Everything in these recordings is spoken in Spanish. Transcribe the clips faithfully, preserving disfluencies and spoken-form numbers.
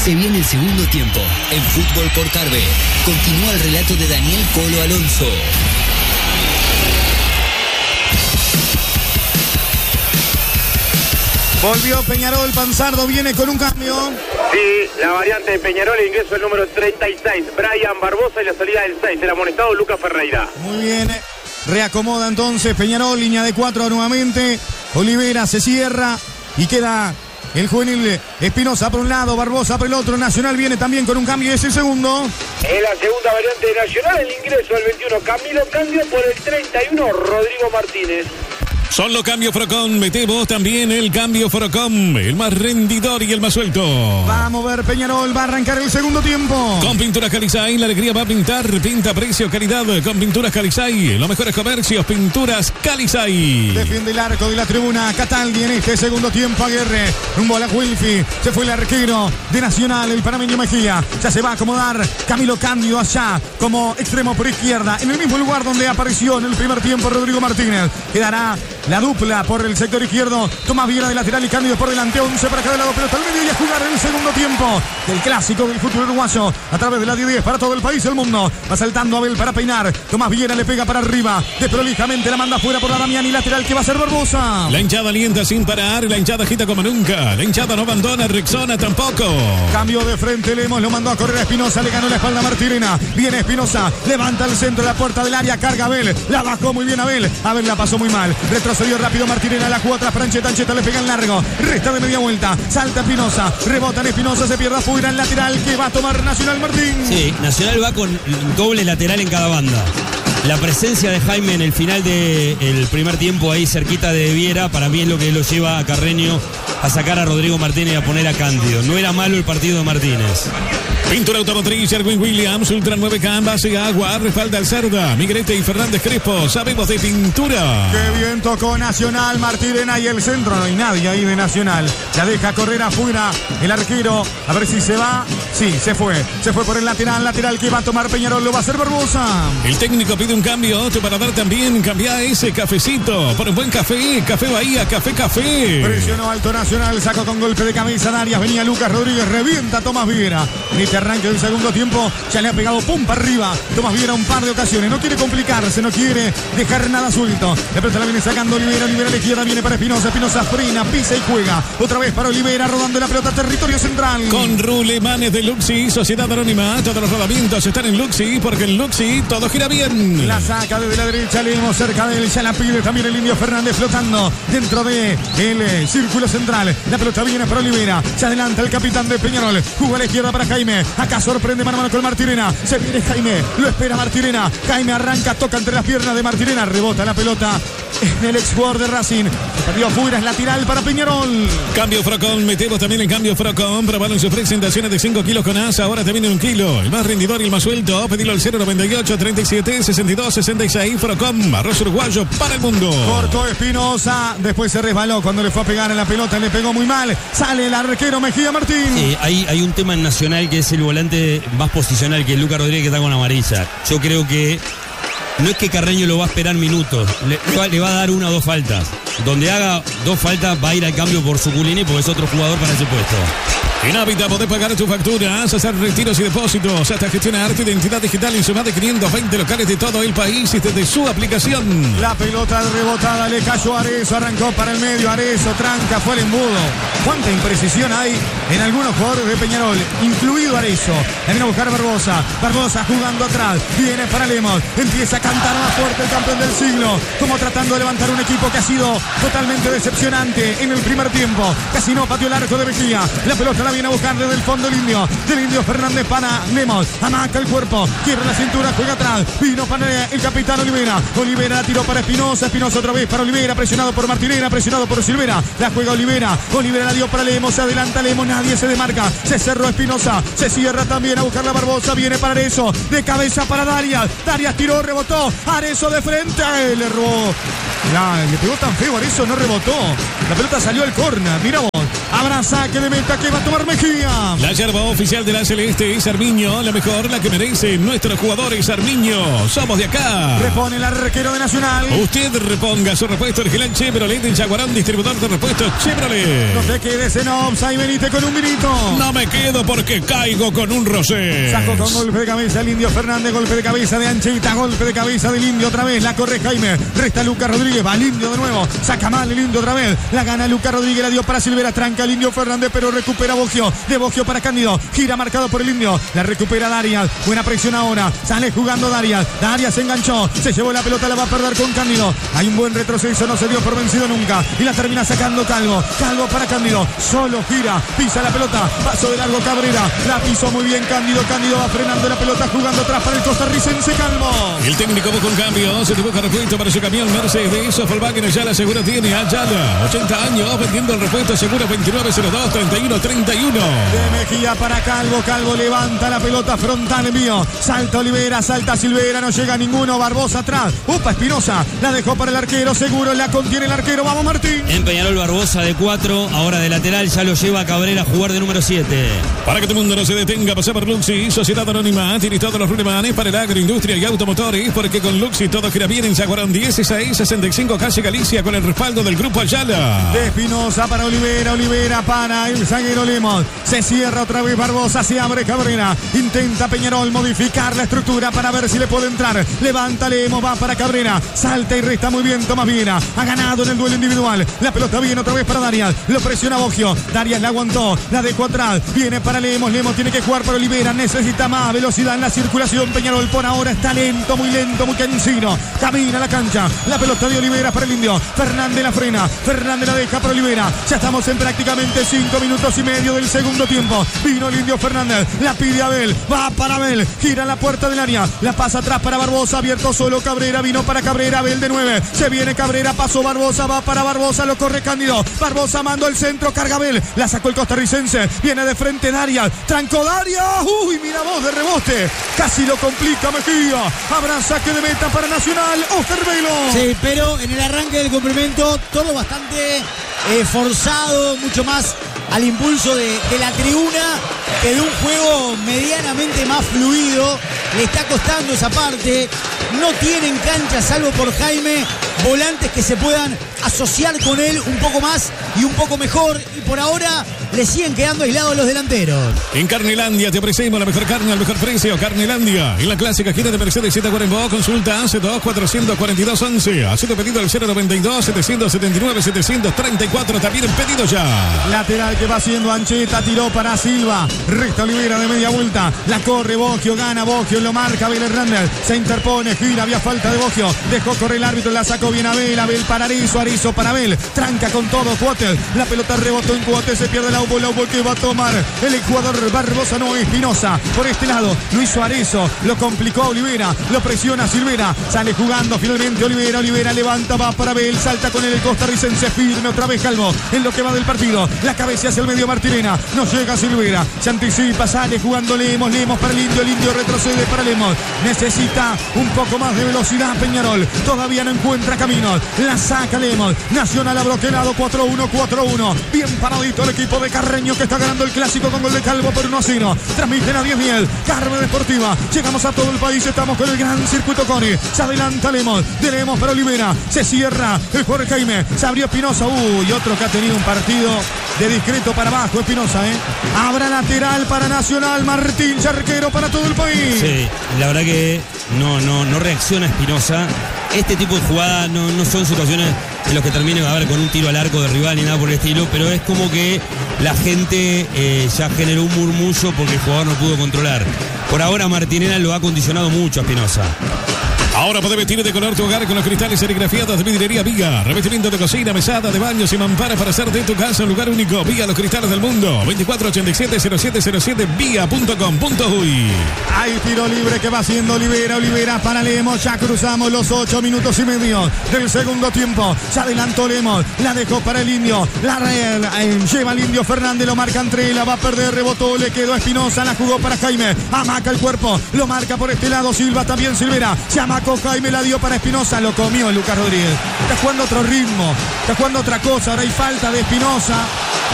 Se viene el segundo tiempo en Fútbol por Carve. Continúa el relato de Daniel Colo Alonso. Volvió Peñarol, Panzardo viene con un cambio. Sí, la variante de Peñarol, el ingreso el número treinta y seis, Brian Barbosa, y la salida del seis, el amonestado Lucas Ferreira. Muy bien, reacomoda entonces Peñarol, línea de cuatro nuevamente. Olivera se cierra y queda el juvenil Espinosa por un lado, Barbosa por el otro. Nacional viene también con un cambio, es el segundo. En la segunda variante de Nacional, el ingreso del veintiuno, Camilo Candio, por el treinta y uno, Rodrigo Martínez. Son los cambios Frocom, metemos también el cambio Frocom, el más rendidor y el más suelto. Vamos a ver, Peñarol va a arrancar el segundo tiempo. Con Pinturas Calizay, la alegría va a pintar, pinta, precio, calidad, con Pinturas Calizay, los mejores comercios, Pinturas Calizay. Defiende el arco de la tribuna Cataldi en este segundo tiempo. Aguirre, rumbo a la Wilfi, se fue el arquero de Nacional, el panameño Mejía. Ya se va a acomodar Camilo Cándido allá como extremo por izquierda, en el mismo lugar donde apareció en el primer tiempo Rodrigo Martínez. Quedará la dupla por el sector izquierdo, Tomás Viera de lateral y Cándido por delante, once para cada lado, pelota al medio y a jugar el segundo tiempo del clásico del fútbol uruguayo a través de la diez diez para todo el país y el mundo. Va saltando Abel para peinar, Tomás Viera le pega para arriba, desprolijamente la manda fuera por la Damiani, lateral que va a ser Barbosa. La hinchada alienta sin parar, la hinchada agita como nunca, la hinchada no abandona, Rexona tampoco. Cambio de frente, Lemos lo mandó a correr a Espinosa, le ganó la espalda a Martirena, viene Espinosa, levanta el centro de la puerta del área, carga Abel, la bajó muy bien Abel, Abel la pasó muy mal, retrocedió rápido Martirena, la jugó atrás Francheta, Ancheta le pega en largo, resta de media vuelta, salta Espinosa, rebota en Espinosa, se pierde afuera el lateral que va a tomar Nacional Martín. Sí, Nacional va con doble lateral en cada banda. La presencia de Jaime en el final del primer tiempo ahí cerquita de Viera, para mí es lo que lo lleva a Carreño a sacar a Rodrigo Martínez y a poner a Cándido. No era malo el partido de Martínez. Pintura automotriz, Erwin Williams, Ultra nueve K, base agua, respalda al Cerda, Migrete y Fernández Crespo, sabemos de pintura. Qué bien tocó Nacional, Martirena y el centro, no hay nadie ahí de Nacional. La deja correr afuera el arquero, a ver si se va. Sí, se fue, se fue por el lateral, lateral que va a tomar Peñarol, lo va a hacer Barbosa. El técnico pide un cambio, otro para dar también, cambia ese cafecito, por un buen café, Café Bahía, Café Café. Presionó alto Nacional, sacó con golpe de cabeza Darias, venía Lucas Rodríguez, revienta Tomás Viera. En este arranque del segundo tiempo, ya le ha pegado pum para arriba. Tomás Viera un par de ocasiones, no quiere complicarse, no quiere dejar nada suelto. La pelota la viene sacando Olivera, Olivera a la izquierda, viene para Espinosa, Espinosa frena, pisa y juega. Otra vez para Olivera, rodando la pelota, territorio central. Con Rulemanes de Luxi, Sociedad Anónima, todos los rodamientos están en Luxi, porque en Luxi todo gira bien. La saca desde la derecha, Lemos cerca de él, ya la pide también el Indio Fernández flotando dentro de el eh, círculo central. La pelota viene para Olivera, se adelanta el capitán de Peñarol, juega a la izquierda para Jaime, acá sorprende mano a mano con Martirena, se viene Jaime, lo espera Martirena, Jaime arranca, toca entre las piernas de Martirena, rebota la pelota en el ex jugador de Racing, se perdió afuera, es lateral para Peñarol. Cambio Frocom, metemos también el cambio Frocom, probaron sus presentaciones de cinco kilos con asa, ahora te viene un kilo, el más rendidor y el más suelto, pedilo al cero noventa y ocho, treinta y siete, sesenta y dos, sesenta y seis, Frocom, arroz uruguayo para el mundo. Cortó Espinosa, después se resbaló cuando le fue a pegar en la pelota, le pegó muy mal, sale el arquero Mejía Martín. Sí, hay, hay un tema en Nacional que es el volante más posicional, que es Lucas Rodríguez, que está con amarilla. Yo creo que no es que Carreño lo va a esperar minutos, le, le va a dar una o dos faltas. Donde haga dos faltas va a ir al cambio por Suculini, porque es otro jugador para ese puesto. En Hábitat podés pagar tus facturas, hacer retiros y depósitos, hasta gestionar tu identidad digital en su más de quinientos veinte locales de todo el país y desde su aplicación. La pelota rebotada le cayó a Arezzo, arrancó para el medio, Arezzo tranca, fue el embudo. Cuánta imprecisión hay en algunos jugadores de Peñarol, incluido Arezzo. La viene a buscar Barbosa, Barbosa jugando atrás, viene para Lemos, empieza a cantar más fuerte el campeón del siglo, como tratando de levantar un equipo que ha sido totalmente decepcionante en el primer tiempo. Casi no pateó el arco de Mejía, la pelota la viene a buscar desde el fondo el Indio, del Indio Fernández para Lemos, amaca el cuerpo, quiere la cintura, juega atrás, vino para el capitán Olivera, Olivera tiró para Espinosa, Espinosa otra vez para Olivera, presionado por Martinera, presionado por Silvera, la juega Olivera, Olivera la dio para Lemos, se adelanta Lemos, nadie se demarca, se cerró Espinosa, se cierra también a buscar la Barbosa, viene para Arezzo, de cabeza para Darias, Darias tiró, rebotó, Arezzo de frente, le robó, la, le pegó tan feo Arezzo, no rebotó, la pelota salió al córner, mira vos. Habrá saque de meta que va a tomar Mejía. La yerba oficial de la Celeste es Armiño, la mejor, la que merecen nuestros jugadores. Armiño, somos de acá. Repone el arquero de Nacional. Usted reponga su repuesto original Chevrolet en Yaguarán, distribuidor de repuestos Chevrolet. No te quedes en offside, venite con un vinito. No me quedo porque caigo con un rosé. Sacó con golpe de cabeza el Indio Fernández, golpe de cabeza de Anchita, golpe de cabeza del Indio otra vez, la corre Jaime, resta Lucas Rodríguez, va el Indio de nuevo, saca mal el Indio otra vez, la gana Lucas Rodríguez, la dio para Silvera, tranca el Indio Fernández, pero recupera Boggio, de Boggio para Cándido, gira marcado por el Indio, la recupera Darias, buena presión ahora, sale jugando Darias, Darias se enganchó, se llevó la pelota, la va a perder con Cándido, hay un buen retroceso, no se dio por vencido nunca, y la termina sacando Calvo, Calvo para Cándido, solo gira, pisa la pelota, paso de largo Cabrera, la pisó muy bien Cándido, Cándido va frenando la pelota, jugando atrás para el costarricense Calvo. El técnico busca un cambio, se dibuja repuesto para su camión Mercedes, Volkswagen Ayala Seguro tiene Ayala, ochenta años, vendiendo el repuesto seguro veintinueve cero dos treinta y uno treinta y uno. De Mejía para Calvo, Calvo levanta la pelota frontal envío, salta Olivera, salta Silvera, no llega ninguno, Barbosa atrás, upa Espinosa, la dejó para el arquero, seguro la contiene el arquero, vamos Martín. En Peñarol Barbosa de cuatro, ahora de lateral, ya lo lleva Cabrera a jugar de número siete. Para que todo el mundo no se detenga, pasa por Luxi, Sociedad Anónima, tiene todos los rulemanes para el agroindustria y automotores, porque con Luxi todo gira bien en Yaguarán dieciséis sesenta y cinco, calle Galicia, con el respaldo del Grupo Ayala. De Espinosa para Olivera, Olivera para el zaguero Lemos, se cierra otra vez Barbosa, se abre Cabrera, intenta Peñarol modificar la estructura para ver si le puede entrar, levanta Lemos, va para Cabrera, salta y resta muy bien Tomás Viena, ha ganado en el duelo individual, la pelota viene otra vez para Darias, lo presiona Boggio, Darias la aguantó, la dejó atrás, viene para Lemos, Lemos tiene que jugar para Olivera, necesita más velocidad en la circulación, Peñarol por ahora está lento, muy lento, muy cansino, camina la cancha, la pelota de Olivera para el Indio, Fernández la frena, Fernández la deja para Olivera, ya estamos en prácticamente cinco minutos y medio del segundo tiempo, vino el Indio Fernández, la pide Abel, va para Abel, gira la puerta del área, la pasa atrás para Barbosa, abierto solo Cabrera, vino para Cabrera, Abel de nueve, se viene Cabrera, pasó Barbosa, va para Barbosa, lo corre Cándido, Barbosa mandó el centro, carga Abel, la sacó el costarricense, viene de frente Darias, trancó Darias, uy, mira vos de rebote, casi lo complica Mejía, habrá saque de meta para Nacional, Oscar Velo. Sí, pero en el arranque del complemento todo bastante eh, forzado, mucho más al impulso de, de la tribuna que de un juego medianamente más fluido. Le está costando esa parte, no tienen cancha salvo por Jaime, volantes que se puedan asociar con él un poco más y un poco mejor, y por ahora le siguen quedando aislados los delanteros. En Carnelandia te ofrecemos la mejor carne al mejor precio. Carnelandia, en la clásica esquina de Mercedes siete Cuarembó, consulta hace dos cuatrocientos cuarenta y dos once, haz tu pedido al cero noventa y dos setecientos setenta y nueve setecientos treinta y cuatro, también en pedido ya. Lateral que va haciendo Ancheta, tiró para Silva, resta Olivera de media vuelta, la corre Boggio, gana Boggio, lo marca Abel Hernández, se interpone, gira, había falta de Boggio, dejó correr el árbitro, la sacó bien Abel, Abel para Arizo, Arizo para Abel, tranca con todo Cuotes, la pelota rebotó en Cuotes, se pierde la Laubo, Laubo que va a tomar el jugador Barbosa, no Espinosa, por este lado lo hizo Arizo, lo complicó Olivera, lo presiona Silvera, sale jugando finalmente Olivera, Olivera levanta, va para Abel, salta con el costarricense, firme otra vez Calvo, en lo que va del partido, la cabeza hacia el medio Martirena, no llega Silvera, se anticipa, sale jugando Lemos, Lemos para el Indio, el Indio retrocede para Lemos, necesita un poco más de velocidad Peñarol, todavía no encuentra caminos, la saca Lemos, Nacional ha bloqueado cuatro uno, cuatro uno, bien paradito el equipo de Carreño que está ganando el clásico con gol de Calvo por uno a cero, transmiten a diez mil, Carme Deportiva, llegamos a todo el país, estamos con el gran circuito Coni, se adelanta Lemos, de Lemos para Olivera, se cierra el jugador Jaime, se abrió Espinosa, uy, otro que ha tenido un partido de discreto para abajo, Espinosa, eh, habrá lateral para Nacional, Martín Charquero para todo el país. Sí, la verdad que no, no, no reacciona Espinosa. Este tipo de jugada no, no son situaciones en las que terminen a ver con un tiro al arco de rival ni nada por el estilo, pero es como que la gente eh, ya generó un murmullo porque el jugador no pudo controlar. Por ahora Martinera lo ha condicionado mucho a Espinosa. Ahora podés vestir de color tu hogar con los cristales serigrafiados de Vidriería Viga. Revestimiento de cocina, mesada, de baños y mamparas para hacer de tu casa un lugar único. Viga, los cristales del mundo. veinticuatro ochenta y siete cero siete cero siete viga punto com punto uy. Hay tiro libre que va haciendo Olivera. Olivera para Lemos. Ya cruzamos los ocho minutos y medio del segundo tiempo. Se adelantó Lemos. La dejó para el Indio. La real, eh, lleva el Indio Fernández. Lo marca entre la va a perder. Rebotó. Le quedó a Espinosa. La jugó para Jaime. Amaca el cuerpo. Lo marca por este lado Silva. También Silvera. Se amacó Jaime. La dio para Espinosa. Lo comió Lucas Rodríguez. Está jugando otro ritmo. Está jugando otra cosa. Ahora hay falta de Espinosa.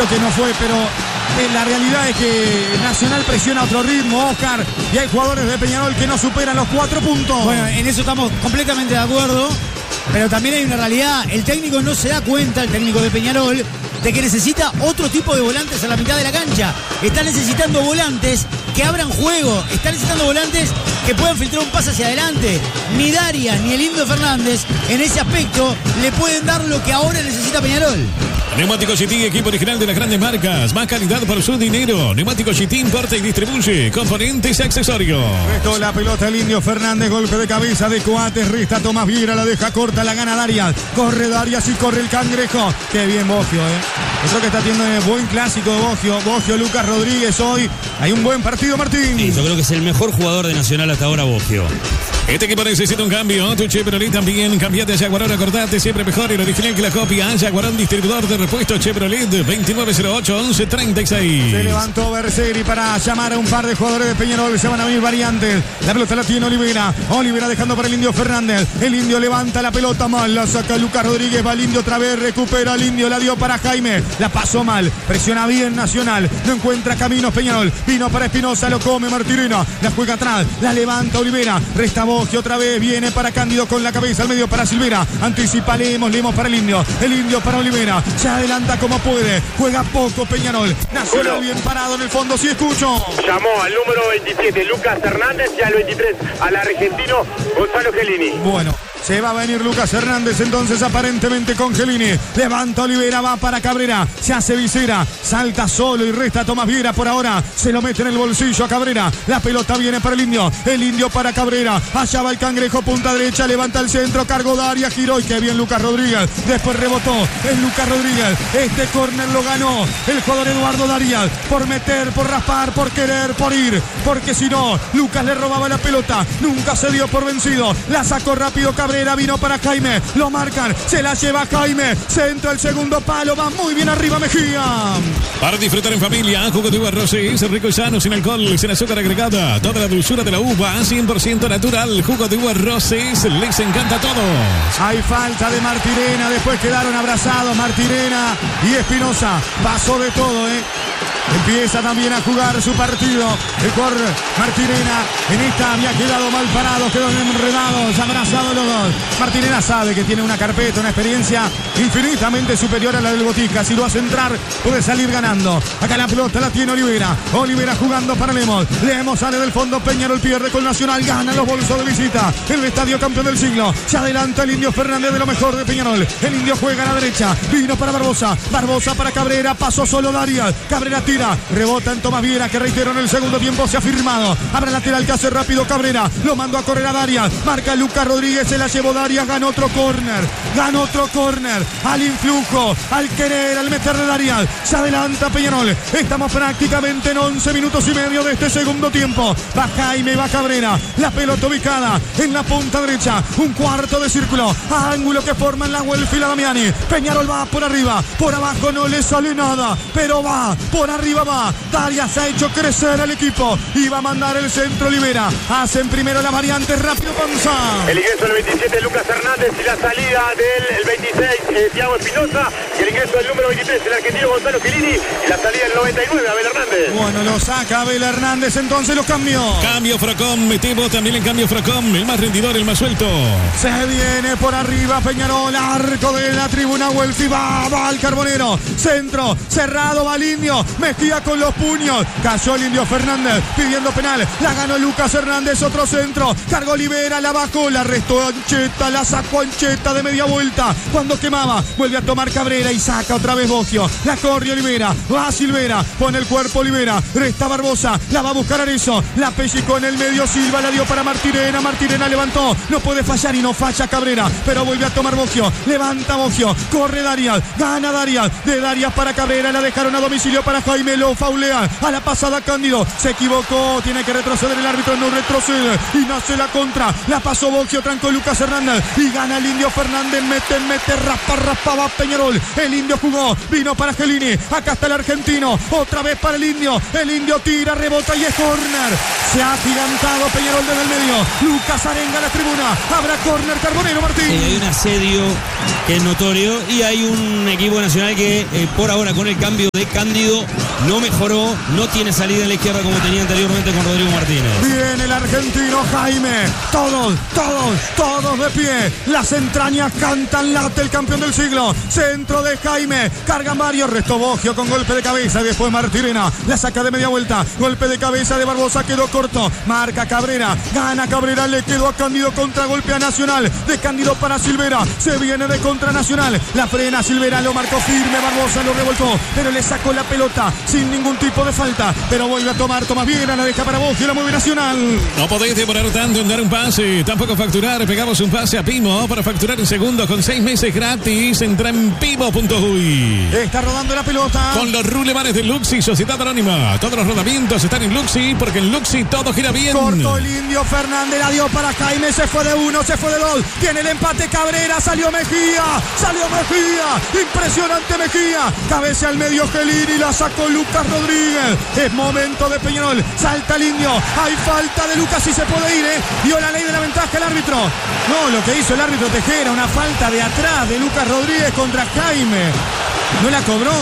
creo que no fue, pero eh, la realidad es que Nacional presiona a otro ritmo, Oscar, y hay jugadores de Peñarol que no superan los cuatro puntos. Bueno, en eso estamos completamente de acuerdo, pero también hay una realidad. El técnico no se da cuenta, el técnico de Peñarol, de que necesita otro tipo de volantes a la mitad de la cancha. Está necesitando volantes que abran juego, está necesitando volantes que puedan filtrar un pase hacia adelante. Ni Darias ni el Indio Fernández en ese aspecto le pueden dar lo que ahora necesita Peñarol. Neumáticos G T, equipo original de las grandes marcas. Más calidad por su dinero. Neumáticos G T importa y distribuye componentes y accesorios. Restó la pelota el Indio Fernández. Golpe de cabeza de Coates. Resta Tomás Viera. La deja corta. La gana Darias. Corre Darias y corre el Cangrejo. Qué bien Bogio, eh. Yo creo que está teniendo un buen clásico Bogio. Bogio, Lucas Rodríguez hoy. Hay un buen partido, Martín. Sí, yo creo que es el mejor jugador de Nacional hasta ahora, Bogio. Este equipo necesita un cambio. Tu Chevrolet también. Cambiate a Jaguarón, acordate. Siempre mejor y lo original que la copia. Jaguarón, distribuidor de repuestos Chevrolet. veintinueve cero ocho once treinta y seis. Se levantó Bersegri para llamar a un par de jugadores de Peñarol. Se van a venir variantes. La pelota la tiene Olivera. Olivera dejando para el Indio Fernández. El Indio levanta la pelota mal. La saca Lucas Rodríguez. Va el Indio otra vez. Recupera el Indio. La dio para Jaime. La pasó mal. Presiona bien Nacional. No encuentra caminos Peñarol. Vino para Espinosa. Lo come Martirena. La juega atrás. La levanta Olivera. Resta Bogio otra vez. Viene para Cándido con la cabeza al medio para Silvera. Anticipa Lemos. Lemos para el Indio. El Indio para Olivera. Se adelanta como puede. Juega poco Peñarol. Nacional bien parado en el fondo. Si escucho. Llamó al número veintisiete Lucas Hernández y al veintitrés al argentino Gonzalo Gelini. Bueno. Se va a venir Lucas Hernández entonces aparentemente con Gelini. Levanta Olivera, va para Cabrera. Se hace visera, salta solo y resta Tomás Viera por ahora. Se lo mete en el bolsillo a Cabrera. La pelota viene para el Indio. El Indio para Cabrera. Allá va el Cangrejo, punta derecha, levanta el centro. Cargó Darias, giró y qué bien Lucas Rodríguez. Después rebotó. Es Lucas Rodríguez. Este córner lo ganó el jugador Eduardo Darias. Por meter, por raspar, por querer, por ir. Porque si no, Lucas le robaba la pelota. Nunca se dio por vencido. La sacó rápido Cabrera. Vino para Jaime, lo marcan, se la lleva Jaime, centro el segundo palo, va muy bien arriba Mejía. Para disfrutar en familia, jugo de uva Rosés, rico y sano, sin alcohol, sin azúcar agregada, toda la dulzura de la uva, cien por ciento natural, jugo de uva Rosés, les encanta a todos. Hay falta de Martirena, después quedaron abrazados Martirena y Espinosa, pasó de todo, eh. Empieza también a jugar su partido el jugador Martirena. En esta había quedado mal parado, quedó enredados, abrazados los dos. Martirena sabe que tiene una carpeta, una experiencia infinitamente superior a la del Botica. Si lo hace entrar, puede salir ganando. Acá la pelota la tiene Olivera. Olivera jugando para Lemos. Lemos sale del fondo, Peñarol pierde con Nacional, gana los bolsos de visita. El estadio campeón del siglo. Se adelanta el Indio Fernández de lo mejor de Peñarol. El Indio juega a la derecha. Vino para Barbosa. Barbosa para Cabrera. Pasó solo Darias. Cabrera tira. Rebota en Tomás Viera, que reitero en el segundo tiempo se ha firmado. Abre lateral que hace rápido Cabrera. Lo mandó a correr a Darias. Marca Lucas Rodríguez, se la llevó Darias. Ganó otro córner. Ganó otro córner. Al influjo, al querer, al meterle Darias. Se adelanta Peñarol. Estamos prácticamente en once minutos y medio de este segundo tiempo. Va Jaime, va Cabrera. La pelota ubicada en la punta derecha. Un cuarto de círculo. Ángulo que forman la Welfi y la Damiani. Peñarol va por arriba. Por abajo no le sale nada. Pero va por arriba. Va. Darias ha hecho crecer al equipo y va a mandar el centro Olivera. Hacen primero la variante, rápido Panza. El ingreso del veintisiete Lucas Hernández y la salida del el veintiséis eh, Thiago Espinosa y el ingreso del número veintitrés el argentino Gonzalo Gelini y la salida del noventa y nueve Abel Hernández. Bueno, lo saca Abel Hernández, entonces los cambios. Cambio Frocom, metemos también en cambio Frocom, el más rendidor, el más suelto. Se viene por arriba Peñarol, arco de la tribuna Welfi, va, va al Carbonero, centro, cerrado, va el Indio, Mejía con los puños, cayó el Indio Fernández pidiendo penal, la ganó Lucas Hernández, otro centro, cargó Olivera, la bajó, la restó Ancheta, la sacó Ancheta de media vuelta, cuando quemaba, vuelve a tomar Cabrera y saca otra vez Bogio, la corre Olivera, va Silvera, pone el cuerpo Olivera, resta Barbosa, la va a buscar Arezzo, la pellizcó en el medio Silva, la dio para Martirena, Martirena levantó, no puede fallar y no falla Cabrera, pero vuelve a tomar Bogio, levanta Bogio, corre Darias, gana Darias, de Darias para Cabrera, la dejaron a domicilio para Jaime. Jaime lo faulea. A la pasada Cándido. Se equivocó. Tiene que retroceder el árbitro. No retrocede. Y nace la contra. La pasó Boggio. Trancó Lucas Hernández. Y gana el Indio Fernández. Mete, mete, raspa, raspa. Va Peñarol. El Indio jugó. Vino para Gelini. Acá está el argentino. Otra vez para el Indio. El Indio tira, rebota y es córner. Se ha agigantado Peñarol desde el medio. Lucas Arenga a la tribuna. Habrá córner Carbonero, Martín. Sí, hay un asedio que es notorio y hay un equipo nacional que eh, por ahora con el cambio de Cándido no mejoró, no tiene salida en la izquierda como tenía anteriormente con Rodrigo Martínez. Viene el argentino Jaime. Todos, todos, todos de pie. Las entrañas cantan, late el campeón del siglo. Centro de Jaime. Cargan varios. Restó Boggio con golpe de cabeza. Y después Martirena la saca de media vuelta. Golpe de cabeza de Barbosa. Quedó corto. Marca Cabrera. Gana Cabrera. Le quedó a Cándido. Contragolpe a Nacional. De Cándido para Silvera. Se viene de contra Nacional. La frena Silvera. Lo marcó firme. Barbosa lo revoltó. Pero le sacó la pelota sin ningún tipo de falta. Pero vuelve a tomar. Tomás Viera. La deja para Boggio. La mueve Nacional. No podéis demorar tanto en dar un pase. Tampoco facturar. Pegamos un pase a Pimo para facturar en segundos con seis meses gratis. Entra en pimo punto uy. Está rodando la pelota. Con los rulemanes de Luxi, Sociedad Anónima. Todos los rodamientos están en Luxi porque en Luxi todo gira bien. Cortó el Indio Fernández. La dio para Jaime. Se fue de uno. Se fue de dos. Tiene el empate Cabrera. Salió Mejía. Salió Mejía. Impresionante Mejía. Cabeza al medio Gelini. La sacó Lucas Rodríguez. Es momento de Peñarol. Salta el Indio. Hay falta de Lucas y se puede ir, ¿eh? Dio la ley de la ventaja el árbitro. No, lo que hizo el árbitro Tejera. Una falta de atrás de Lucas Rodríguez contra Jaime. No la cobró.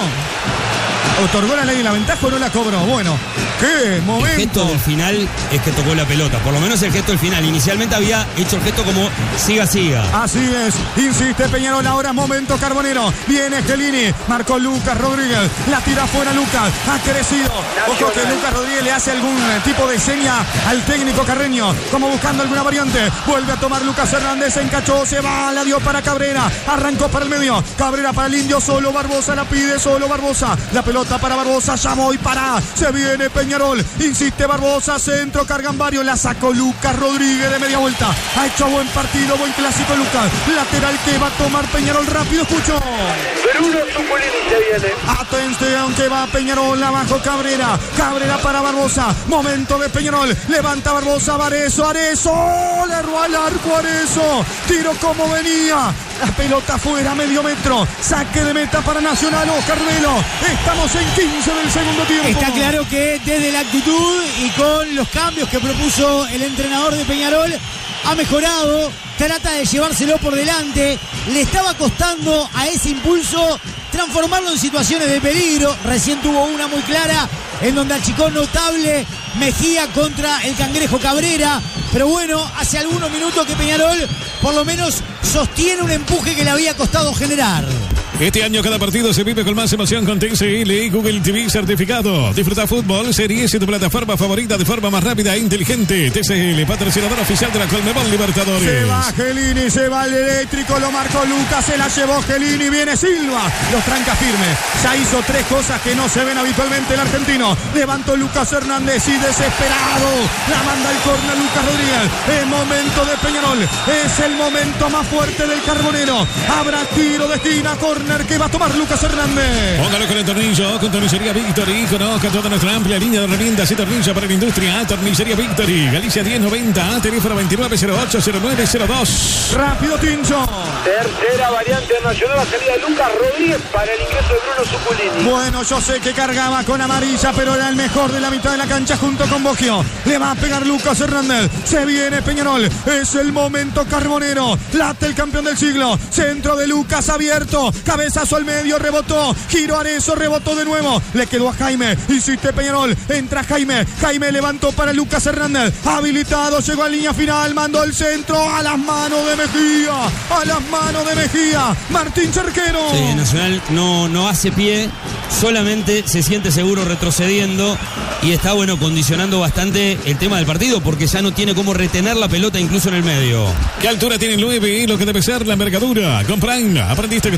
¿Otorgó la ley de la ventaja o no la cobró? Bueno, qué momento. El gesto del final es que tocó la pelota. Por lo menos el gesto del final. Inicialmente había hecho el gesto como siga, siga. Así es. Insiste Peñarol. Ahora es momento Carbonero. Viene Gelini. Marcó Lucas Rodríguez. La tira fuera Lucas. Ha crecido. Ojo que Lucas Rodríguez le hace algún tipo de seña al técnico Carreño. Como buscando alguna variante. Vuelve a tomar Lucas Hernández. Se encachó. Se va. La dio para Cabrera. Arrancó para el medio. Cabrera para el Indio. Solo Barbosa la pide. Solo Barbosa. La pelota para Barbosa, ya voy para, se viene Peñarol, insiste Barbosa, centro, cargan varios, la sacó Lucas Rodríguez de media vuelta, ha hecho buen partido, buen clásico Lucas, lateral que va a tomar Peñarol rápido, escucho. Bruno Zuculini se viene. Atención que va Peñarol, abajo Cabrera, Cabrera para Barbosa, momento de Peñarol, levanta Barbosa, Arezo, Arezo, le erró al arco Arezo, tiro como venía. La pelota fuera, medio metro. Saque de meta para Nacional, Oscar Velo. Estamos en quince del segundo tiempo. Está claro que desde la actitud y con los cambios que propuso el entrenador de Peñarol, ha mejorado. Trata de llevárselo por delante. Le estaba costando a ese impulso transformarlo en situaciones de peligro. Recién tuvo una muy clara en donde achicó notable Mejía contra el Cangrejo Cabrera. Pero bueno, hace algunos minutos que Peñarol por lo menos sostiene un empuje que le había costado generar. Este año cada partido se vive con más emoción con T C L y Google T V certificado. Disfruta fútbol, series y tu plataforma favorita de forma más rápida e inteligente. T C L, patrocinador oficial de la Conmebol Libertadores. Se va Gelini, se va el eléctrico, lo marcó Lucas, se la llevó Gelini, viene Silva, los tranca firme. Ya hizo tres cosas que no se ven habitualmente el argentino. Levantó Lucas Hernández y desesperado la manda el córner Lucas Rodríguez. Es momento de Peñarol, es el momento más fuerte del Carbonero. Habrá tiro de esquina, córner que va a tomar Lucas Hernández. Póngalo con el tornillo, con Tornillería Victory. Conozca toda nuestra amplia línea de herramientas y tornillo para la industria. Tornillería Victory, Galicia diez noventa, teléfono veintinueve cero ocho cero nueve cero dos. Rápido Tincho. Tercera variante nacional, la salida de Lucas Rodríguez para el ingreso de Bruno Zuculini. Bueno, yo sé que cargaba con amarilla, pero era el mejor de la mitad de la cancha junto con Boggio. Le va a pegar Lucas Hernández. Se viene Peñarol. Es el momento Carbonero. Late el campeón del siglo. Centro de Lucas abierto. Cabezazo al medio, rebotó. Giro Arezo, rebotó de nuevo. Le quedó a Jaime. Insiste Peñarol. Entra Jaime. Jaime levantó para Lucas Hernández. Habilitado. Llegó a línea final. Mandó el centro a las manos de Mejía. A las manos de Mejía. Martín Cerquero. Sí, Nacional no, no hace pie. Solamente se siente seguro retrocediendo. Y está, bueno, condicionando bastante el tema del partido. Porque ya no tiene cómo retener la pelota incluso en el medio. ¿Qué altura tiene el nueve? Lo que debe ser la envergadura. Con Prime. Aprendiste que todos y todas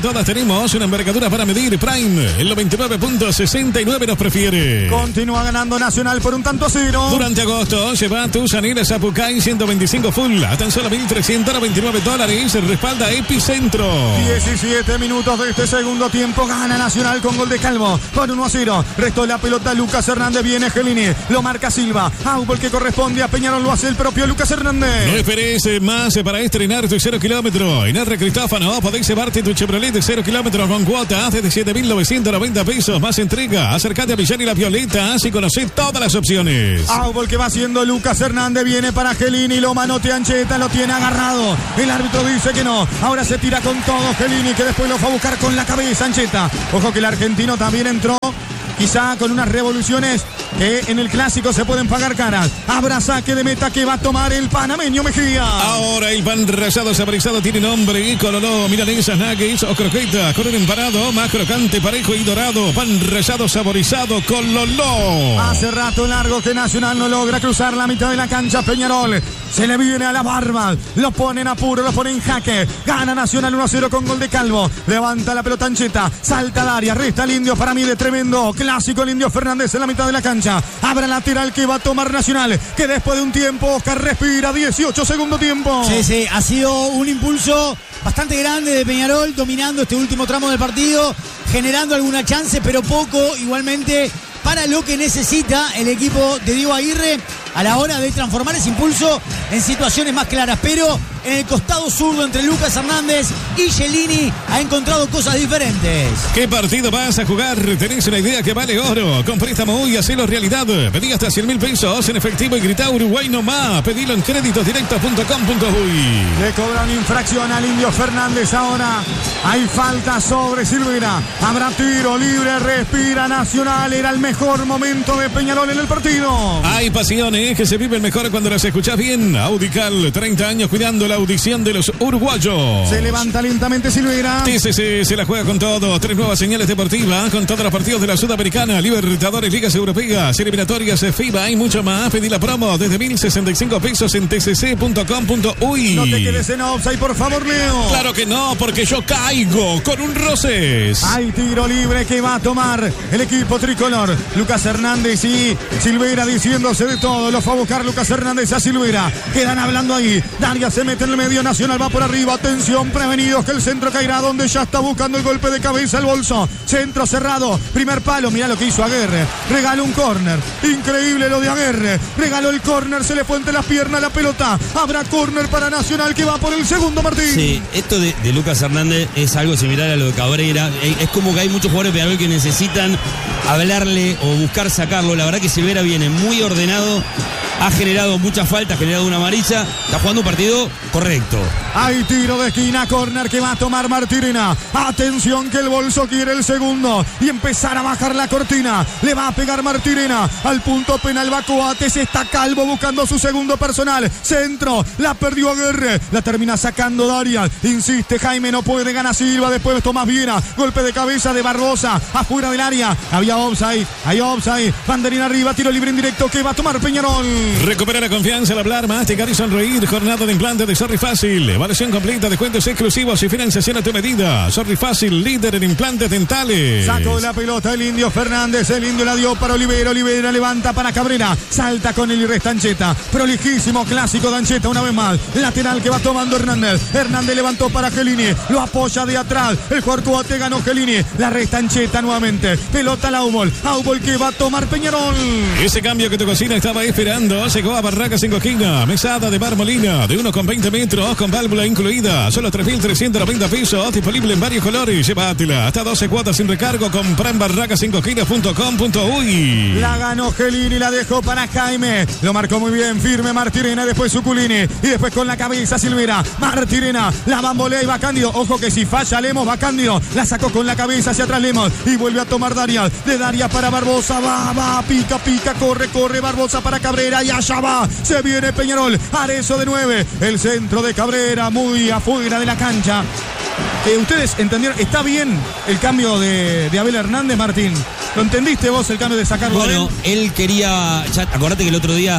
todas tenemos una envergadura para medir. Prime, el noventa y nueve punto sesenta y nueve nos prefiere. Continúa ganando Nacional por un tanto a cero. Durante agosto, lleva tus anillas a Pucay ciento veinticinco full a tan solo mil trescientos noventa y nueve dólares. Respalda Epicentro. diecisiete minutos de este segundo tiempo. Gana Nacional con gol de Calvo por uno a cero. Restó la pelota Lucas Hernández. Viene Gelini. Lo marca Silva. Árbol que corresponde a Peñarol. Lo hace el propio Lucas Hernández. No esperes más para estrenar tu cero kilómetro. En R. Cristófano podéis llevarte tu Chevrolet de cero kilómetros con cuotas desde siete mil novecientos noventa pesos más entrega. Acércate a Villar y La Violeta así conocés todas las opciones. Árbol que va haciendo Lucas Hernández. Viene para Gelini. Lo manotea Ancheta. Lo tiene agarrado. El árbitro dice que no. Ahora se tira con todo Gelini, que después lo fue a buscar con la cabeza Ancheta. Ojo que el argentino también entró, quizá con unas revoluciones que en el clásico se pueden pagar caras. Habrá saque de meta que va a tomar el panameño Mejía. Ahora el pan rallado saborizado tiene nombre. Coloró, milanesas, nuggets o croquetas con un empanado más crocante, parejo y dorado. Pan rallado saborizado Cololó. Hace rato largo que Nacional no logra cruzar la mitad de la cancha. Peñarol se le viene a la barba. Lo pone en apuro, lo pone en jaque. Gana Nacional uno a cero con gol de Calvo. Levanta la pelota Ancheta. Salta al área. Resta el indio. Para mí de tremendo clásico el indio Fernández en la mitad de la cancha. Abra lateral que va a tomar Nacional. Que después de un tiempo Oscar respira. dieciocho segundo tiempo. Sí, sí. Ha sido un impulso bastante grande de Peñarol, dominando este último tramo del partido, generando alguna chance, pero poco igualmente para lo que necesita el equipo de Diego Aguirre a la hora de transformar ese impulso en situaciones más claras. Pero en el costado zurdo entre Lucas Hernández y Gelini ha encontrado cosas diferentes. ¿Qué partido vas a jugar? ¿Tenés una idea que vale oro? Con préstamo hoy, hacelo realidad. Pedí hasta cien mil pesos en efectivo y grita Uruguay nomás. Pedilo en créditos directos punto com punto uy. Le cobran infracción al indio Fernández. Ahora hay falta sobre Silveira. Habrá tiro libre, respira Nacional. Era el mejor momento de Peñarol en el partido. Hay pasiones que se viven mejor cuando las escuchás bien. Audical, treinta años cuidando la audición de los uruguayos. Se levanta lentamente Silveira. T C C se la juega con todo. Tres nuevas señales deportivas con todos los partidos de la Sudamericana, Libertadores, Ligas Europeas, eliminatorias, FIBA y mucho más. Pedí la promo desde mil sesenta y cinco pesos en t c c punto com punto uy. No te quedes en offside, por favor, Leo. Claro que no, porque yo caigo con un Roses. Hay tiro libre que va a tomar el equipo tricolor. Lucas Hernández y Silveira diciéndose de todo. Lo fue a buscar Lucas Hernández a Silveira. Quedan hablando ahí. Daria se mete en el medio. Nacional va por arriba. Atención, prevenidos que el centro caerá donde ya está buscando el golpe de cabeza el bolso. Centro cerrado. Primer palo. Mirá lo que hizo Aguirre. Regaló un córner. Increíble lo de Aguirre. Regaló el córner. Se le fue entre las piernas la pelota. Habrá córner para Nacional que va por el segundo, Martín. Sí, esto de, de Lucas Hernández es algo similar a lo de Cabrera. Es como que hay muchos jugadores de Peñarol que necesitan hablarle o buscar sacarlo. La verdad que Silveira viene muy ordenado. Ha generado muchas faltas, ha generado una amarilla. Está jugando un partido correcto. Hay tiro de esquina, córner que va a tomar Martirena. Atención que el bolso quiere el segundo. Y empezar a bajar la cortina. Le va a pegar Martirena. Al punto penal va Coates. Está Calvo buscando su segundo personal. Centro. La perdió Aguirre. La termina sacando Daria. Insiste Jaime. No puede. Gana Silva. Después Tomás Viera. Golpe de cabeza de Barbosa. Afuera del área. Había offside. Hay offside. Banderina arriba. Tiro libre indirecto que va a tomar Peñarol. Recupera la confianza al hablar, masticar y sonreír. Jornada de implante de Sorry Fácil. Evaluación completa, descuentos exclusivos y financiación a tu medida. Sorry Fácil, líder en implantes dentales. Sacó la pelota el indio Fernández. El indio la dio para Olivera. Olivera levanta para Cabrera. Salta con el y resta Ancheta. Prolijísimo clásico de Ancheta una vez más. Lateral que va tomando Hernández. Hernández levantó para Gelini. Lo apoya de atrás. El jugador Coate ganó Gelini. La resta Ancheta nuevamente. Pelota al Aubol. Aubol que va a tomar Peñarol. Ese cambio que tu cocina estaba esperando. Llegó a Barracas en Coquina. Mesada de bar molina de uno con veinte metros con válvula incluida. Solo tres mil trescientos noventa pesos. Disponible en varios colores. Llévatela. Hasta doce cuotas sin recargo. Compra en barracas en coquina punto com punto uy. La ganó Gelini. La dejó para Jaime. Lo marcó muy bien. Firme Martirena. Después Suculini. Y después con la cabeza Silveira. Martirena. La bambolea y va Cándido. Ojo que si falla Lemos va Cándido. La sacó con la cabeza hacia atrás Lemos. Y vuelve a tomar Daria. De Daria para Barbosa. Va, va. Pica, pica. Corre, corre. Barbosa para Cabrera. Y allá va. Se viene Peñarol. Arezzo de nueve. El centro de Cabrera. Muy afuera de la cancha. Que ustedes entendieron. Está bien el cambio de, de Abel Hernández, Martín. ¿Lo entendiste vos el cambio de sacarlo? Bueno, él quería. Ya, acordate que el otro día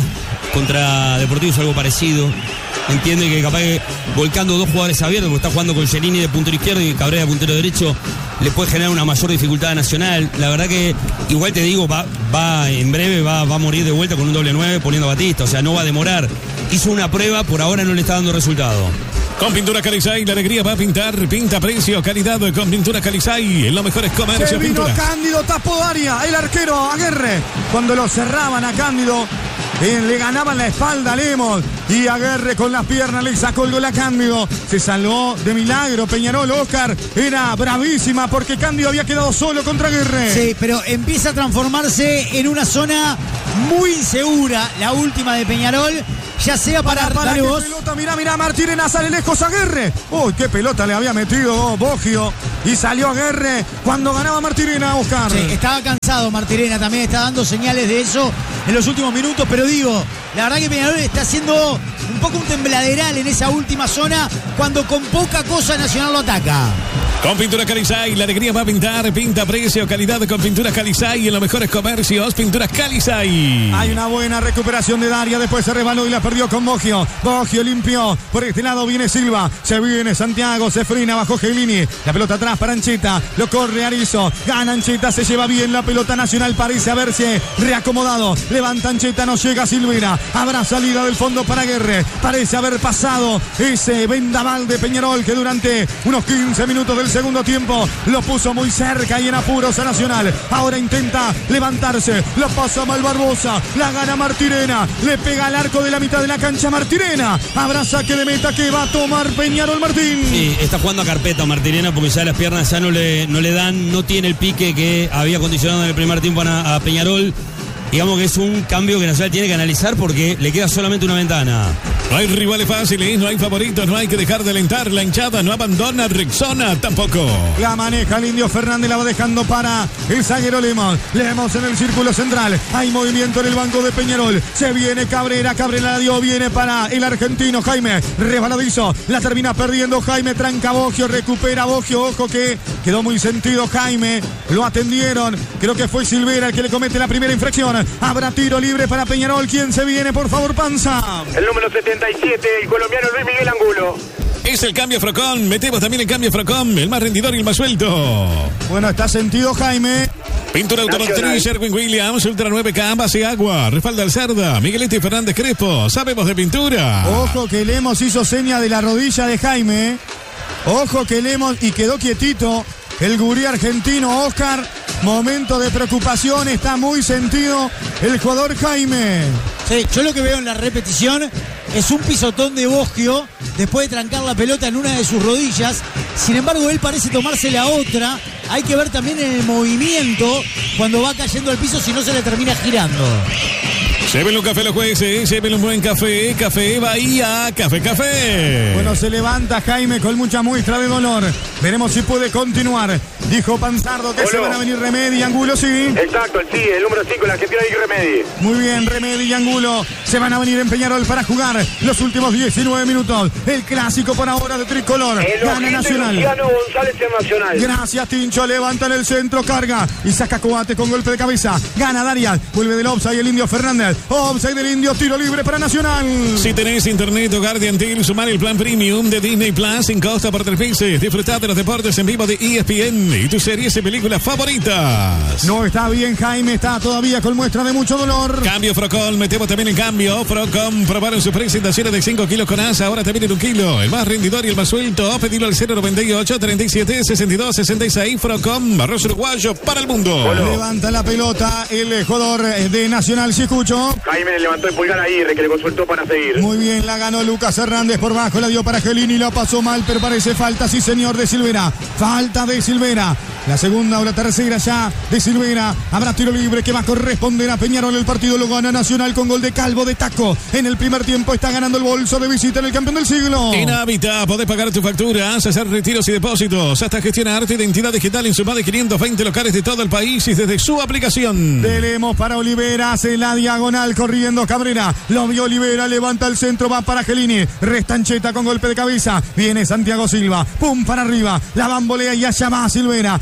contra Deportivo hizo algo parecido. Entiende que capaz que volcando dos jugadores abiertos, porque está jugando con Gelini de puntero izquierdo y Cabrera de puntero derecho, le puede generar una mayor dificultad a Nacional. La verdad que, igual te digo, va, va en breve, va, va a morir de vuelta con un doble nueve poniendo a Batista, o sea, no va a demorar. Hizo una prueba, por ahora no le está dando resultado. Con Pintura Calizay, la alegría va a pintar, pinta precio, calidad con Pintura Calizay, en los mejores comercios. Se vino pinturas. Cándido, tapó área, el arquero Aguerre. Cuando lo cerraban a Cándido, eh, le ganaban la espalda a Lemos. Y Aguerre con las piernas le sacó el gol a Cándido. Se salvó de milagro Peñarol. Oscar era bravísima porque Cándido había quedado solo contra Aguerre. Sí, pero empieza a transformarse en una zona muy insegura, la última de Peñarol. Ya sea para, para, para dale qué vos. pelota, mirá, mirá, Martirena sale lejos a Aguerre. Uy, qué pelota le había metido Boggio. Y salió Aguerre cuando ganaba Martirena, Oscar. Sí, estaba cansado Martirena, también está dando señales de eso en los últimos minutos, pero digo, la verdad que Peñarol está haciendo un poco un tembladeral en esa última zona cuando con poca cosa Nacional lo ataca. Con Pintura Calizay, la alegría va a pintar, pinta precio, calidad con Pinturas Calizay, en los mejores comercios, Pinturas Calizay. Hay una buena recuperación de Daria, después se resbaló y la perdió con Boggio. Boggio limpió, por este lado viene Silva, se viene Santiago, se frena bajo Gelini, la pelota atrás para Ancheta, lo corre Arizo, gana Ancheta, se lleva bien la pelota. Nacional, parece haberse reacomodado, levanta Ancheta, no llega Silvera, habrá salida del fondo para Aguerre, parece haber pasado ese vendaval de Peñarol que durante unos quince minutos del segundo tiempo lo puso muy cerca y en apuros a Nacional. Ahora intenta levantarse, la pasa mal Barbosa, la gana Martirena, le pega al arco de la mitad de la cancha Martirena, habrá saque de meta que va a tomar Peñarol. Martín. Sí, está jugando a carpeta Martirena porque ya las piernas ya no le, no le dan, no tiene el pique que había condicionado en el primer tiempo a, a Peñarol. Digamos que es un cambio que Nacional tiene que analizar porque le queda solamente una ventana. No hay rivales fáciles, no hay favoritos, no hay que dejar de alentar. La hinchada no abandona, Rexona tampoco. La maneja el Indio Fernández, la va dejando para el zaguero Lemos. Lemos en el círculo central. Hay movimiento en el banco de Peñarol. Se viene Cabrera, Cabrera la dio, viene para el argentino Jaime. Resbaladizo, la termina perdiendo Jaime, tranca Boggio, recupera Boggio. Ojo que quedó muy sentido Jaime. Lo atendieron, creo que fue Silvera el que le comete la primera infracción. Habrá tiro libre para Peñarol. ¿Quién se viene, por favor, Panza? El número setenta y siete, el colombiano Luis Miguel Angulo. Es el cambio Frocón. Metemos también el cambio Frocón, el más rendidor y el más suelto. Bueno, está sentido Jaime. Pintura automotriz, Sherwin Williams, Ultra nueve K, base agua, respalda al Cerda, Miguelito Fernández Crespo. Sabemos de pintura. Ojo que Lemos hizo seña de la rodilla de Jaime. Ojo que Lemos y quedó quietito el gurí argentino Oscar. Momento de preocupación, está muy sentido el jugador Jaime. Sí, yo lo que veo en la repetición es un pisotón de Boggio después de trancar la pelota en una de sus rodillas. Sin embargo, él parece tomarse la otra. Hay que ver también en el movimiento cuando va cayendo al piso si no se le termina girando. Llévenle un café a los jueces, llévenle un buen café, Café Bahía, Café Café. Bueno, se levanta Jaime con mucha muestra de dolor. Veremos si puede continuar. Dijo Panzardo que Hola. se van a venir Remedi y Angulo, sí. Exacto, sí, el número cinco, el argentino Dick Remedi. Muy bien, Remedi y Angulo se van a venir en Peñarol para jugar los últimos diecinueve minutos. El clásico por ahora de Tricolor. El Gana ojito Nacional. Luciano González en Nacional. Gracias, Tincho. Levanta en el centro, carga y saca Coate con golpe de cabeza. Gana Darial. Vuelve del offside el Indio Fernández. Offside del Indio, tiro libre para Nacional. Si tenés internet o Guardian T V, sumar el plan premium de Disney Plus sin costo por tres meses. Disfrutad de los deportes en vivo de E S P N y tus series y películas favoritas. No está bien, Jaime. Está todavía con muestra de mucho dolor. Cambio Frocón, metemos también el cambio. Frocón probaron sus presentaciones de cinco kilos con asa. Ahora también en un kilo. El más rendidor y el más suelto. Pedilo al cero noventa y ocho, treinta y siete, sesenta y dos, sesenta y seis. Frocón, arroz uruguayo para el mundo. Levanta la pelota el jugador de Nacional, si escucho. Jaime le levantó el pulgar a Aguirre, que le consultó para seguir. Muy bien, la ganó Lucas Hernández por bajo, la dio para Gelini, la pasó mal, pero parece falta, sí señor, de Silvera. Falta de Silvera. La segunda o la tercera ya de Silvera. Habrá tiro libre que va a corresponder a Peñarol. El partido lo gana Nacional con gol de Calvo de taco. En el primer tiempo está ganando el bolso de visita en el campeón del siglo. En Hábitat podés pagar tus facturas, hacer retiros y depósitos, hasta gestionar tu identidad digital en su más de quinientos veinte locales de todo el país y desde su aplicación. Tenemos para Olivera, hace la diagonal corriendo Cabrera. Lo vio Olivera, levanta el centro, va para Gelini. Resta Ancheta con golpe de cabeza. Viene Santiago Silva. Pum para arriba. La bambolea y allá va Silvera.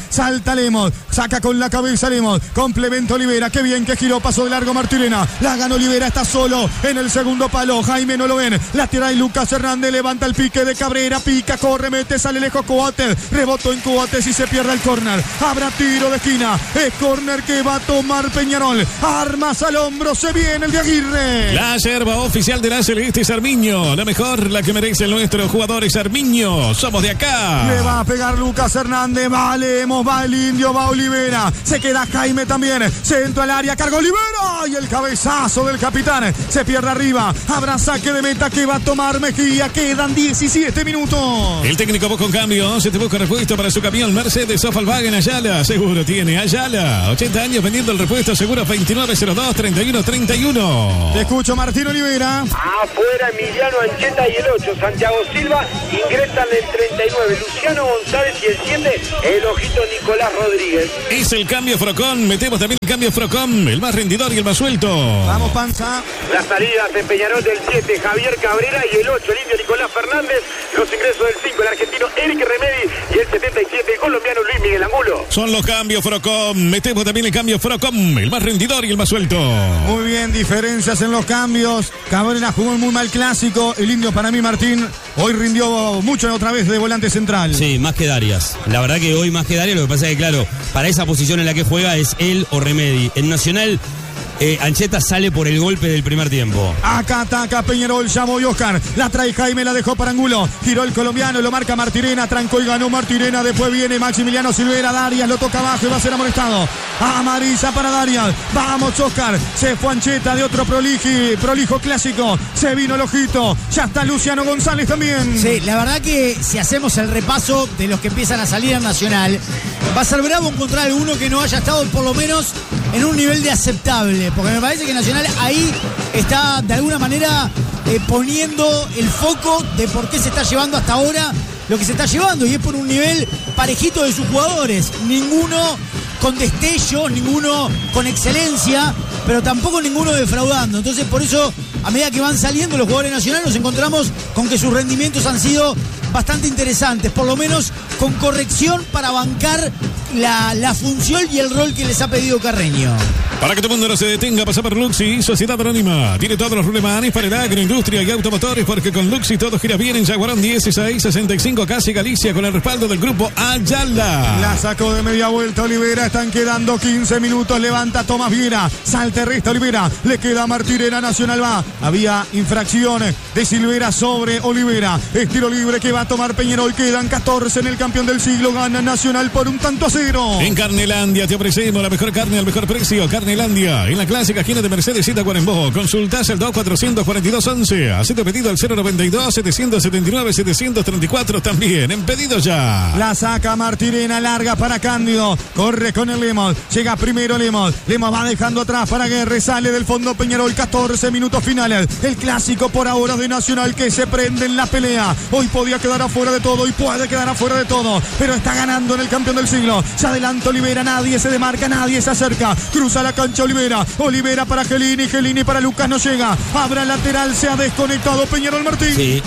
salta Lemos, saca con la cabeza Lemos, complemento Olivera, qué bien que giró, paso de largo Martirena, la ganó Olivera, está solo en el segundo palo, Jaime no lo ven, la tira y Lucas Hernández, levanta el pique de Cabrera, pica, corre, mete, sale lejos Coates, rebotó en Coates y se pierde el córner, habrá tiro de esquina, es córner que va a tomar Peñarol, armas al hombro, se viene el de Aguirre. La yerba oficial de la Celeste Sarmiño, la mejor, la que merece nuestro jugador es Sarmiño, somos de acá. Le va a pegar Lucas Hernández, va Lemos, va el Indio, va Olivera, se queda Jaime también, centro al área, carga Olivera y el cabezazo del capitán, se pierde arriba, habrá saque de meta que va a tomar Mejía, quedan diecisiete minutos. El técnico busca un cambio, se te busca repuesto para su camión Mercedes Volkswagen Ayala, seguro tiene Ayala, ochenta años vendiendo el repuesto, seguro veintinueve cero dos treinta y uno treinta y uno. Te escucho, Martín Olivera. Afuera Emiliano Ancheta y el ocho, Santiago Silva, ingresan el treinta y nueve, Luciano González y el siete, el ojito Nicolás Rodríguez. Es el cambio Frocón, metemos también el cambio Frocón, el más rendidor y el más suelto. Vamos, Panza. Las salidas de Peñarol del siete, Javier Cabrera y el ocho, el indio Nicolás Fernández. Los ingresos del cinco, el argentino Eric Remedi y el setenta y siete, el colombiano Luis Miguel Angulo. Son los cambios Frocón, metemos también el cambio Frocón, el más rendidor y el más suelto. Muy bien, diferencias en los cambios. Cabrera jugó muy mal clásico. El indio para mí, Martín, hoy rindió mucho otra vez de volante central. Sí, más que Darias. La verdad que hoy más que Darias, lo que pasa es que, claro, para esa posición en la que juega es él o Remedi. En Nacional, eh, Ancheta sale por el golpe del primer tiempo. Acá ataca Peñarol, llamó y Oscar. La trae Jaime, la dejó para Angulo. Giró el colombiano, lo marca Martirena, trancó y ganó Martirena. Después viene Maximiliano Silvera, Darias lo toca abajo y va a ser amonestado. Amarilla para Darias. Vamos, Oscar. Se fue Ancheta de otro proliji, prolijo clásico. Se vino el ojito. Ya está Luciano González también. Sí, la verdad que si hacemos el repaso de los que empiezan a salir en Nacional, va a ser bravo encontrar alguno que no haya estado por lo menos en un nivel de aceptable, porque me parece que Nacional ahí está de alguna manera eh, poniendo el foco de por qué se está llevando hasta ahora lo que se está llevando, y es por un nivel parejito de sus jugadores, ninguno con destello, ninguno con excelencia, pero tampoco ninguno defraudando. Entonces, por eso, a medida que van saliendo los jugadores nacionales, nos encontramos con que sus rendimientos han sido bastante interesantes, por lo menos con corrección para bancar la, la función y el rol que les ha pedido Carreño. Para que todo el mundo no se detenga, pasa por Luxi, Sociedad Anónima. Tiene todos los rulemanes para el agroindustria y automotores, porque con Luxi todo gira bien en Yaguarón dieciséis sesenta y cinco, casi Galicia, con el respaldo del grupo Ayala. La sacó de media vuelta Olivera, están quedando quince minutos, levanta Tomás Viera, salta resta Olivera, le queda Martirena, Nacional va. Había infracciones de Silvera sobre Olivera, es tiro libre que va a tomar Peñarol, quedan catorce en el campeón del siglo, gana Nacional por un tanto a cero. En Carnelandia te ofrecemos la mejor carne al mejor precio, Carnelandia, en la clásica esquina de Mercedes y Tacuarembó. Consultas el dos cuatrocientos cuarenta y dos once, haz tu pedido al cero noventa y dos setecientos setenta y nueve setecientos treinta y cuatro, también en pedido ya. La saca Martirena, larga para Cándido, corre con el Lemos, llega primero Lemos, Lemos va dejando atrás para Guerre, sale del fondo Peñarol, catorce minutos finales, el clásico por ahora de Nacional que se prende en la pelea. Hoy podía quedar afuera de todo y puede quedar afuera de todo, pero está ganando en el campeón del siglo. Se adelanta Olivera, nadie se demarca, nadie se acerca, cruza la cancha Olivera, Olivera para Gelini, Gelini para Lucas, no llega, abra lateral, se ha desconectado Peñarol. Martín. Sí,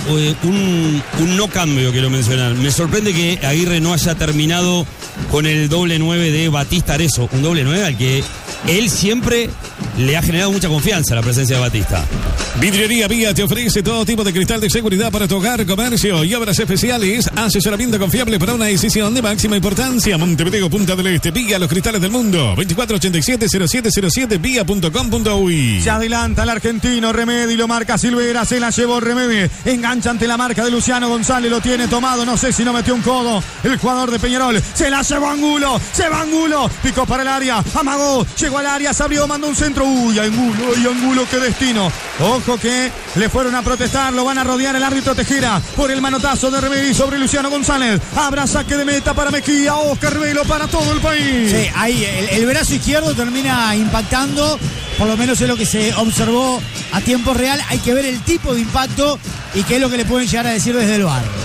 un, un no cambio quiero mencionar. Me sorprende que Aguirre no haya terminado con el doble nueve de Batista Arezzo, un doble nueve al que él siempre le ha generado mucha confianza la presencia de Batista. Vidriería Vía te ofrece todo tipo de cristal de seguridad para tu hogar, comercio y obras especiales. Asesoramiento confiable para una decisión de máxima importancia. Montevideo, Punta del Este, Vía, los cristales del mundo. veinticuatro ochenta y siete cero siete cero siete, vía punto com punto uy. Se adelanta el argentino Remedi, lo marca Silvera, se la llevó Remedi. Engancha ante la marca de Luciano González, lo tiene tomado, no sé si no metió un codo el jugador de Peñarol. Se la llevó Angulo, se va Angulo, picó para el área, amagó, llegó al área, se abrió, mandó un centro. Uy, Angulo, y Angulo, qué destino. Ojo que le fueron a protestar, lo van a rodear el árbitro Tejera por el manotazo de Remedi sobre Luciano González. Habrá saque de meta para Mejía, Oscar Velo para todo el país. Sí, ahí el, el brazo izquierdo termina impactando, por lo menos es lo que se observó a tiempo real. Hay que ver el tipo de impacto y qué es lo que le pueden llegar a decir desde el V A R.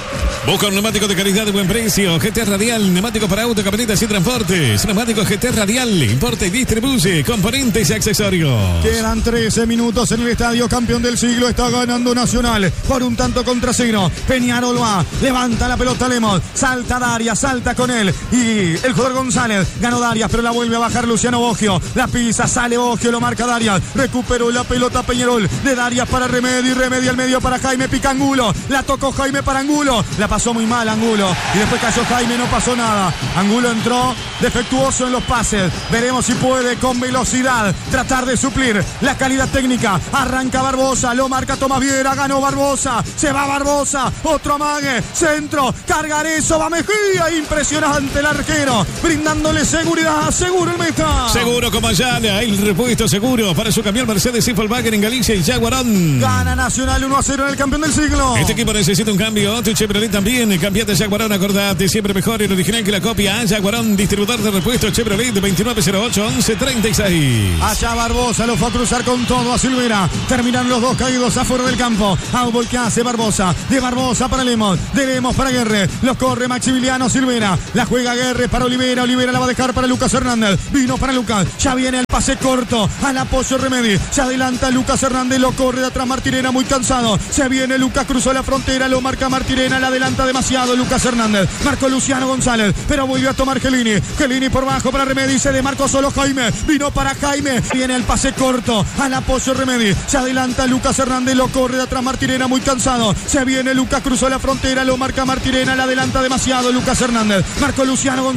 Busca un neumático de calidad de buen precio. G T Radial, neumático para auto, camionetas y transportes. Neumático G T Radial, importa y distribuye componentes y accesorios. Quedan trece minutos en el estadio. Campeón del siglo está ganando Nacional por un tanto contra cero. Peñarol va, levanta la pelota Lemos, salta Darias, salta con él y el jugador González. Ganó Darias, pero la vuelve a bajar Luciano Boggio. La pisa, sale Boggio, lo marca Darias. Recuperó la pelota Peñarol. De Darias para Remedi, Remedi al medio para Jaime, pica Angulo. La tocó Jaime para Angulo. La pasó muy mal Angulo y después cayó Jaime, no pasó nada. Angulo entró defectuoso en los pases. Veremos si puede con velocidad tratar de suplir la calidad técnica. Arranca Barbosa, lo marca Tomás Viera, ganó Barbosa, se va Barbosa, otro amague, centro, carga Arezzo, va Mejía, impresionante el arquero, brindándole seguridad, seguro el meta. Seguro como Ayala, el repuesto seguro para su camión Mercedes y Volkswagen en Galicia y Jaguarón. Gana Nacional uno a cero en el campeón del siglo. Este equipo necesita un cambio, tu Chevrolet también, cambiate Jaguarón, acordate, siempre mejor y el original que la copia. Jaguarón, distribuidor de repuestos Chevrolet de veintinueve cero ocho once treinta y seis. Allá Barbosa lo fue a cruzar con todo a Silvera. Terminan los dos caídos afuera del campo. Aubol que hace Barbosa. De Barbosa para Lemos. De Lemos para Guerre. Los corre Maximiliano Silvera. La juega Guerre para Olivera. Olivera la va a dejar para Lucas Hernández. Vino para Lucas. Ya viene el pase corto. Al apoyo Remedi. Se adelanta Lucas Hernández. Lo corre de atrás Martirena muy cansado. Se viene Lucas. Cruzó la frontera. Lo marca Martirena. La adelanta demasiado Lucas Hernández. Marcó Luciano González. Pero volvió a tomar Gelini. Gelini por bajo para Remedi. Se demarcó solo Jaime. Vino para Jaime. Viene el pase corto. Al apoyo Remedi. Se adelanta Lucas Hernández. Lo corre de atrás Martirena muy cansado. Se viene Lucas. Cruzó la frontera. Lo marca Martirena. La adelanta demasiado Lucas Hernández. Marcó Luciano González.